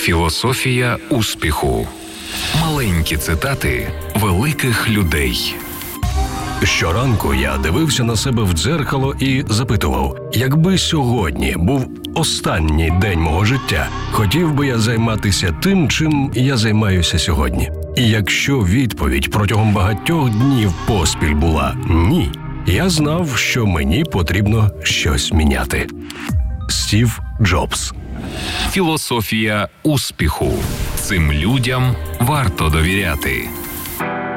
Філософія успіху. Маленькі цитати великих людей. Щоранку я дивився на себе в дзеркало і запитував, якби сьогодні був останній день мого життя, хотів би я займатися тим, чим я займаюся сьогодні. І якщо відповідь протягом багатьох днів поспіль була «ні», я знав, що мені потрібно щось міняти. Стів Джобс. Філософія успіху. Цим людям варто довіряти.